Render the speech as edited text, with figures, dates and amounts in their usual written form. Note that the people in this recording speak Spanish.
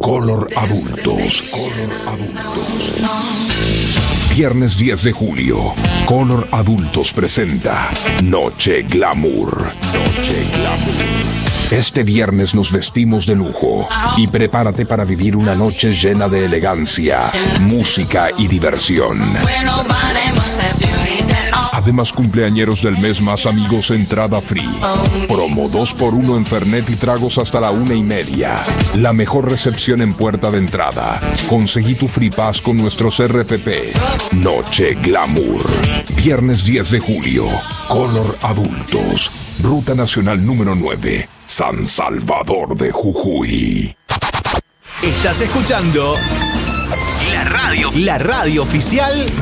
Color Adultos. Viernes 10 de julio, Color Adultos presenta Noche Glamour. Este viernes nos vestimos de lujo y prepárate para vivir una noche llena de elegancia, música y diversión. Además, cumpleañeros del mes más amigos, entrada free. Promo 2x1 en Fernet y tragos hasta la 1:30. La mejor recepción en puerta de entrada. Conseguí tu free pass con nuestros RPP. Noche Glamour. Viernes 10 de julio. Color Adultos. Ruta Nacional número 9. San Salvador de Jujuy. Estás escuchando la radio oficial